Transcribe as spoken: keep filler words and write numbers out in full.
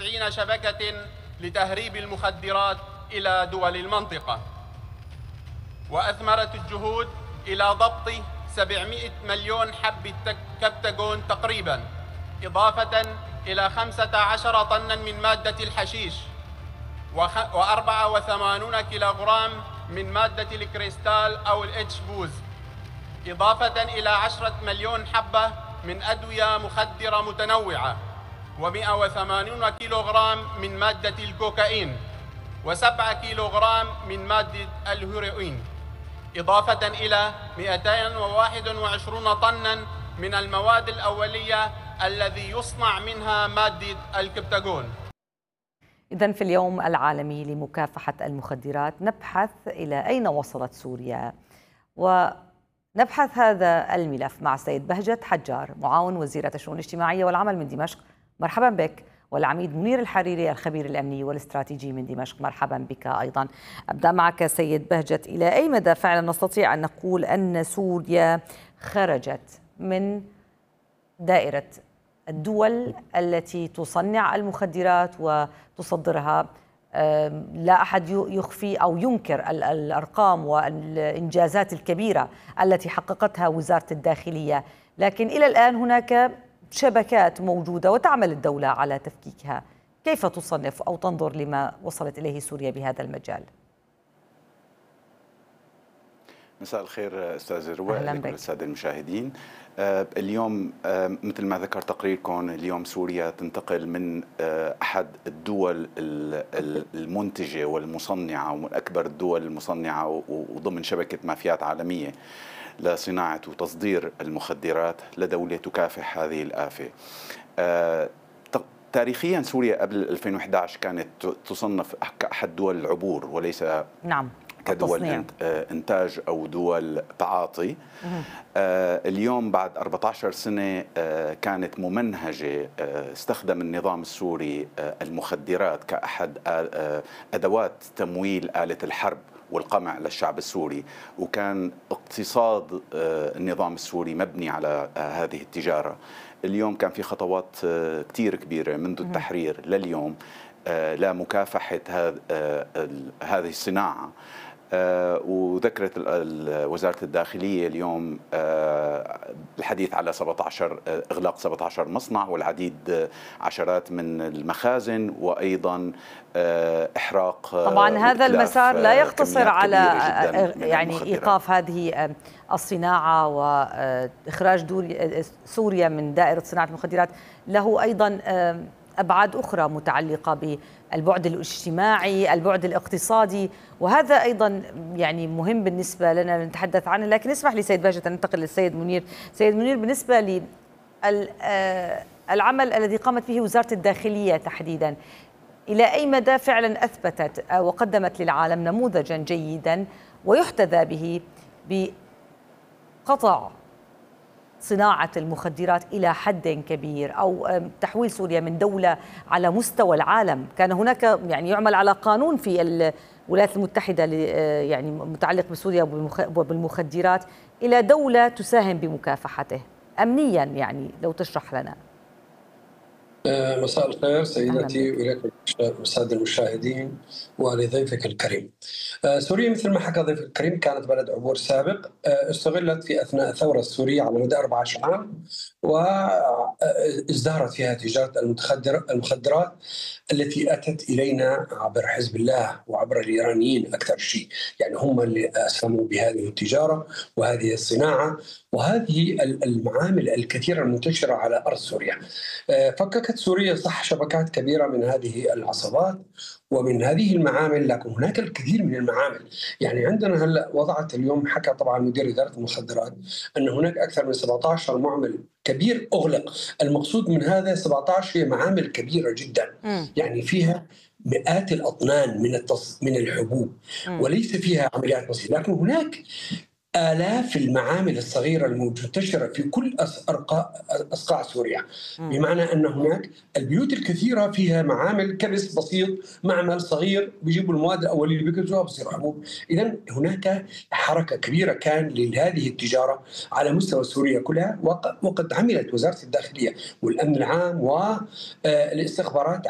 وتسعين شبكة لتهريب المخدرات إلى دول المنطقة، وأثمرت الجهود إلى ضبط سبعمئة مليون حبة كبتاغون تقريباً، إضافة إلى خمسة عشر طناً من مادة الحشيش وأربعة وثمانين كيلوغرام من مادة الكريستال أو الإتش بوز، إضافة إلى عشرة مليون حبة من أدوية مخدرة متنوعة ومئة وثمانين كيلوغرام من مادة الكوكايين وسبعة كيلوغرام من مادة الهيروين، إضافة إلى مئتين وواحد وعشرين طناً من المواد الأولية الذي يصنع منها مادة الكبتاغون. إذن في اليوم العالمي لمكافحة المخدرات نبحث إلى أين وصلت سوريا، ونبحث هذا الملف مع السيد بهجت حجار معاون وزيرة الشؤون الاجتماعية والعمل من دمشق. مرحبا بك. والعميد منير الحريري الخبير الأمني والاستراتيجي من دمشق. مرحبا بك أيضا. أبدأ معك سيد بهجت، إلى أي مدى فعلا نستطيع أن نقول أن سوريا خرجت من دائرة الدول التي تصنع المخدرات وتصدرها؟ لا أحد يخفي أو ينكر الأرقام والإنجازات الكبيرة التي حققتها وزارة الداخلية، لكن إلى الآن هناك شبكات موجودة وتعمل الدولة على تفكيكها. كيف تصنف أو تنظر لما وصلت إليه سوريا بهذا المجال؟ مساء الخير أستاذ رواء لكل السادة المشاهدين. آه اليوم آه مثل ما ذكر تقريركم، اليوم سوريا تنتقل من آه أحد الدول المنتجة والمصنعة ومن أكبر الدول المصنعة وضمن شبكة مافيات عالمية لصناعة وتصدير المخدرات لدولة تكافح هذه الآفة. آه تاريخيا سوريا قبل ألفين وإحدى عشر كانت تصنف كأحد دول العبور وليس نعم كدول إنتاج أو دول تعاطي. آه اليوم بعد أربعة عشر سنة آه كانت ممنهجة، آه استخدم النظام السوري آه المخدرات كأحد آه أدوات تمويل آلة الحرب والقمع للشعب السوري، وكان اقتصاد آه النظام السوري مبني على آه هذه التجارة. اليوم كان في خطوات آه كتير كبيرة منذ التحرير لليوم آه لمكافحة هذه آه هذه الصناعة. آه وذكرت وزارة الداخلية اليوم آه الحديث على سبعة عشر آه إغلاق سبعة عشر مصنع والعديد آه عشرات من المخازن، وأيضا آه إحراق. طبعا هذا المسار لا يقتصر على يعني إيقاف هذه الصناعة وإخراج سوريا من دائرة صناعة المخدرات، له أيضا آه أبعاد أخرى متعلقة بالبعد الاجتماعي، البعد الاقتصادي، وهذا أيضا يعني مهم بالنسبة لنا نتحدث عنه. لكن اسمح لي سيد بهجت أن ننتقل للسيد منير. سيد منير، بالنسبة للعمل الذي قامت به وزارة الداخلية تحديدا، إلى أي مدى فعلا أثبتت وقدمت للعالم نموذجا جيدا ويحتذى به بقطع صناعة المخدرات إلى حد كبير، أو تحويل سوريا من دولة على مستوى العالم؟ كان هناك يعني يعمل على قانون في الولايات المتحدة يعني متعلق بسوريا وبالمخدرات إلى دولة تساهم بمكافحته أمنيا، يعني لو تشرح لنا. مساء الخير سيدتي وإليكم السادة المشاهدين ولضيفك الكريم. سوريا مثل ما حكى ضيفك الكريم كانت بلد عبور سابق، استغلت في أثناء الثورة السورية على مدى أربعة عشر عام وازدهرت فيها تجارة المخدرات التي أتت إلينا عبر حزب الله وعبر الإيرانيين أكثر شيء، يعني هم اللي أسهموا بهذه التجارة وهذه الصناعة وهذه المعامل الكثيرة المنتشرة على أرض سوريا. فككت سوريا صح شبكات كبيرة من هذه العصابات ومن هذه المعامل، لكن هناك الكثير من المعامل. يعني عندنا هلا وضعت اليوم، حكى طبعا مدير إدارة المخدرات أن هناك أكثر من سبعة عشر معمل كبير أغلق. المقصود من هذا سبعة عشر هي معامل كبيرة جدا، م. يعني فيها مئات الأطنان من التص... من الحبوب، م. وليس فيها عمليات بسيطة، لكن هناك آلاف المعامل الصغيرة المنتشرة في كل أصقاع سوريا، بمعنى أن هناك البيوت الكثيرة فيها معامل كبس بسيط، معمل صغير بيجيبوا المواد الأولية اللي بيكبسوها بصير حبوب. إذن هناك حركة كبيرة كان لهذه التجارة على مستوى سوريا كلها، وقد عملت وزارة الداخلية والأمن العام والاستخبارات